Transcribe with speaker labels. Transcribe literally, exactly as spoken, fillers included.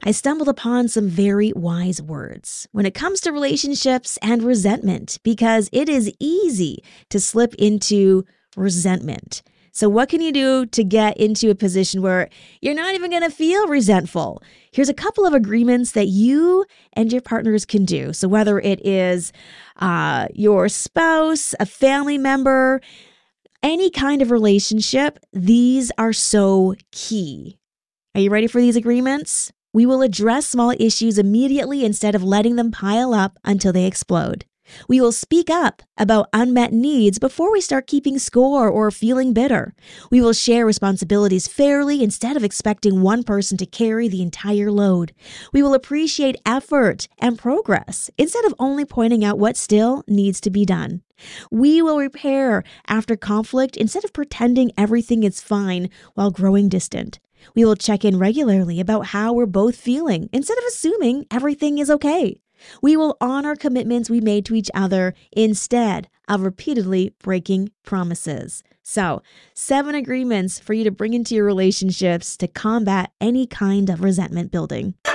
Speaker 1: I stumbled upon some very wise words when it comes to relationships and resentment, because it is easy to slip into resentment. So what can you do to get into a position where you're not even going to feel resentful? Here's a couple of agreements that you and your partners can do. So whether it is uh, your spouse, a family member, any kind of relationship, these are so key. Are you ready for these agreements? We will address small issues immediately instead of letting them pile up until they explode. We will speak up about unmet needs before we start keeping score or feeling bitter. We will share responsibilities fairly instead of expecting one person to carry the entire load. We will appreciate effort and progress instead of only pointing out what still needs to be done. We will repair after conflict instead of pretending everything is fine while growing distant. We will check in regularly about how we're both feeling instead of assuming everything is okay. We will honor commitments we made to each other instead of repeatedly breaking promises. So, seven agreements for you to bring into your relationships to combat any kind of resentment building.